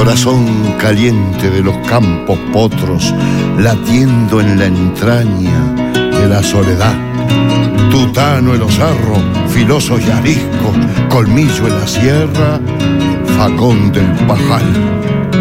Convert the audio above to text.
corazón caliente de los campos potros, latiendo en la entraña de la soledad. Tutano el osarro, filoso y arisco, colmillo en la sierra, facón del pajal.